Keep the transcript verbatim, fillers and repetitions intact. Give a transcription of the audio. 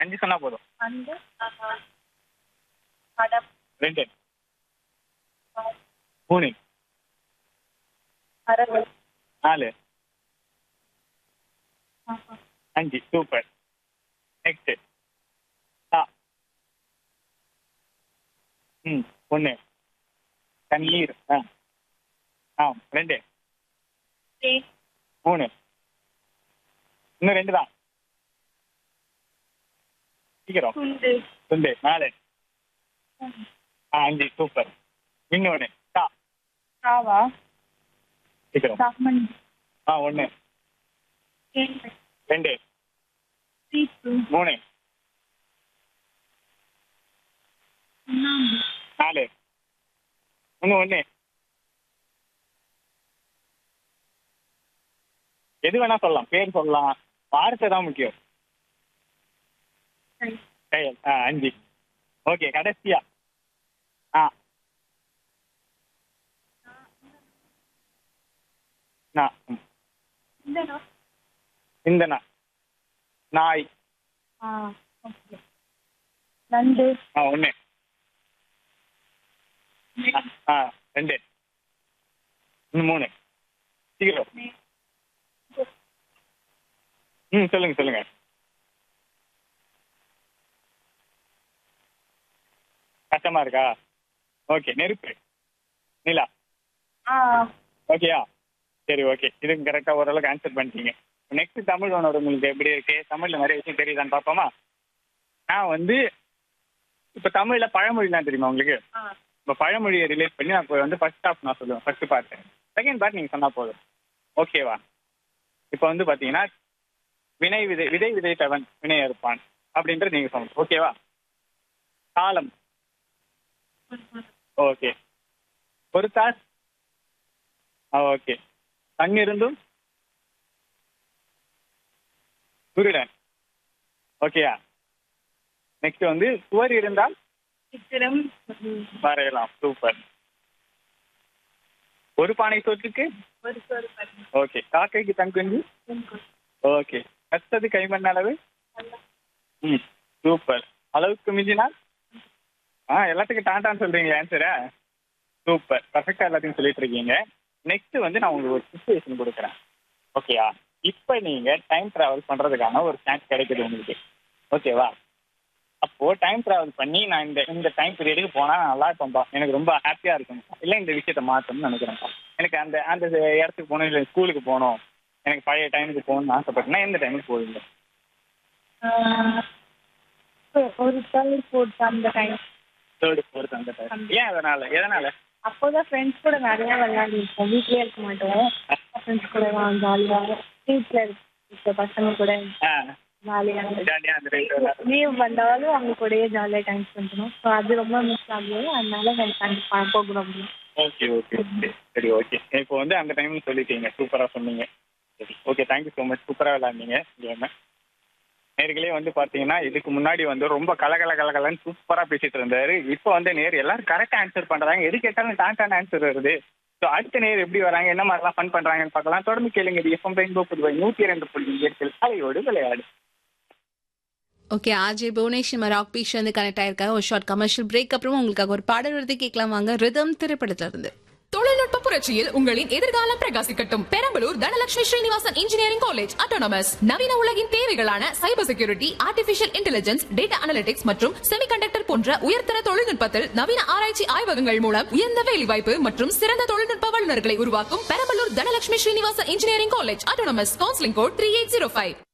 அஞ்சு சொன்னா போதும். வந்து படம் ரெண்டு, மூணு, பறவை நாலு, அஞ்சு. சூப்பர். நெக்ஸ்ட். ஆ ம் ஒன்று, தண்ணீர். ஆ ஆ ரெண்டு, தேன் மூணு, இன்னும் ரெண்டு தான். சீக்கிரம். துண்டு ரெண்டு, நாலு, ஆ அஞ்சு. சூப்பர். இன்னொன்று. டா. காவா சீக்கிரம். சாமன் ஆ ஒன்று, தேன் ரெண்டு, சீப்பு மூணு, சுண்ணாம்பு நாலு, இன்னும் ஒன்று. எது வேணா சொல்லலாம், பேர் சொல்லலாம், வார்த்தை தான் முக்கியம். சரி. செயல். ஆ அஞ்சு. ஓகே, கடைசியா. ஆ நான் ம். இந்த நா- இந்த நா- நாய். ஆ ஓகே நண்டு ஆ ஒன்று, ஆ ரெண்டு, இன்னும் மூணு. சீக்கிரம். ம் சொல்லுங்க சொல்லுங்க. கஷ்டமா இருக்கா? ஓகே, நெருப்பு. நிலா. ஆ ஓகேயா? சரி, ஓகே. இதுக்கு கரெக்டாக ஓரளவுக்கு ஆன்சர் பண்ணிட்டீங்க. நெக்ஸ்ட் தமிழ் ஒன்று உங்களுக்கு எப்படி இருக்கு? தமிழில் நிறைய விஷயம் தெரியுதான்னு பார்ப்போமா? நான் வந்து இப்போ தமிழில் பழமொழிலாம் தெரியுமா உங்களுக்கு? ஆ இப்போ பழமொழியை ரிலேட் பண்ணி நான் இப்போ வந்து ஃபர்ஸ்ட் ஹாஃப் நான் சொல்லுவேன், ஃபர்ஸ்ட் பார்ட். செகண்ட் பார்ட் நீங்கள் சொன்னால் போதும். ஓகேவா? இப்போ வந்து பார்த்தீங்கன்னா, வினை விதை விதை விதைத்தவன் வினை அறுப்பான் அப்படின்றது நீங்கள் சொல்லணும். ஓகேவா? காலம். ஓகே. பொறுத்தார். ஆ ஓகே. தங்கிருந்தும் குருடன். ஓகேயா? நெக்ஸ்ட் வந்து சுவர் இருந்தால் சித்திரம் வரையலாம். சூப்பர். ஒரு பானை சோற்றுக்கு ஒரு சோறு பருப்பு ஓகே. காக்கைக்கு தங்குஞ்சி. ஓகே. கஷ்டது கைமண் அளவு. ம் சூப்பர். அளவுக்கு மிஞ்சினால். ஆ எல்லாத்துக்கும் டாண்டான்னு சொல்றீங்களா ஆன்சரை? சூப்பர். பர்ஃபெக்டாக எல்லாத்தையும் சொல்லிட்டு இருக்கீங்க. நெக்ஸ்ட் வந்து நான் உங்களுக்கு ஒரு சுச்சுவேஷன் கொடுக்குறேன். ஓகேயா? இப்போ நீங்கள் டைம் ட்ராவல் பண்ணுறதுக்கான ஒரு சான்ஸ் கிடைக்குது உங்களுக்கு. ஓகேவா? அப்போது டைம் ட்ராவல் பண்ணி நான் இந்த இந்த டைம் பீரியடுக்கு போனால் நல்லா இருப்பேன்ப்பா, எனக்கு ரொம்ப ஹாப்பியாக இருக்கும்ப்பா, இல்லை இந்த விஷயத்தை மாற்றணும்னு நினைக்கிறேன்ப்பா, எனக்கு அந்த அந்த இடத்துக்கு போகணும், இல்லை ஸ்கூலுக்கு போகணும், எனக்கு பழைய டைமுக்கு போகணும்னு ஆசைப்பட்டேன்னா எந்த டைமுக்கு போவீங்க? ஒரு தேர்ட் ஃபோர்த் அந்த டைம் தேர்டு ஃபோர்த் அந்த டைம். ஏன் அதனால்? எதனால்? அப்போதான் ஃப்ரெண்ட்ஸ் கூட நிறைய விளையாடி இருப்போம். வீட்லயே இருக்க மாட்டோம். ஃப்ரெண்ட்ஸ் கூட ஜாலியாக வீட்டில் இருக்க பசங்க கூட ஆ ஜாலியாக ஜாலியாக அந்த டைம். லீவ் வந்தாலும் அவங்க கூடயே ஜாலியாக டைம் ஸ்பெண்ட் பண்ணுவோம். ஸோ அது ரொம்ப மிஸ் ஆகுது. அதனால எனக்கு கண்டிப்பாக போகணும் அப்படின்னு. ஓகே ஓகே சரி ஓகே. இப்போ வந்து அந்த டைம்னு சொல்லிட்டீங்க, சூப்பராக சொன்னீங்க. சரி ஓகே, தேங்க்யூ ஸோ மச். சூப்பராக விளையாண்டீங்க கேமு. நேர்களே வந்து பார்த்தீங்கன்னா இதுக்கு முன்னாடி வந்து ரொம்ப கலகல கலகலன்னு சூப்பராக பேசிட்டு இருந்தாரு. இப்போ வந்து நேர் எல்லாரும் கரெக்டாக ஆன்சர் பண்ணுறாங்க, எது கேட்டாலும் டான்டான ஆன்சர் வருது. ஸோ அடுத்த நேர் எப்படி வராங்க, என்ன மாதிரிலாம் ஃபன் பண்ணுறாங்கன்னு பார்க்கலாம். தொடர்ந்து கேளுங்க. இது எஃப்எம் ரெயின்போ புதுவை நூற்றி இரண்டு புள்ளி எட்டில் அலையோடு விளையாடு. Okay, RJ Bhuvaneswari rock beach வந்து கனெக்ட் ஆயிருக்காங்க. ஒரு ஷார்ட் கமர்ஷியல் பிரேக் அப்புறம் உங்களுக்காக ஒரு பாடல் வருது, கேட்கலாம் வாங்க. ரிதம் திரைப்படத்துல இருந்து. தொழில்நுட்ப புரட்சியில் உங்களின் எதிர்காலம் பிரகாசிக்கட்டும். Perambalur Dhanalakshmi Srinivasan engineering college autonomous நவீன உலகின் தேவைகளான cyber security, artificial intelligence, data analytics மற்றும் செமிகண்டக்டர் போன்ற உயர்தர தொழில்நுட்பத்தில் நவீன ஆராய்ச்சி ஆய்வகங்கள் மூலம் உயர்ந்த வேலைவாய்ப்பு மற்றும் சிறந்த தொழில்நுட்ப வல்லுநர்களை உருவாக்கும் Perambalur Dhanalakshmi Srinivasan engineering college autonomous. Counselling code three eight zero five.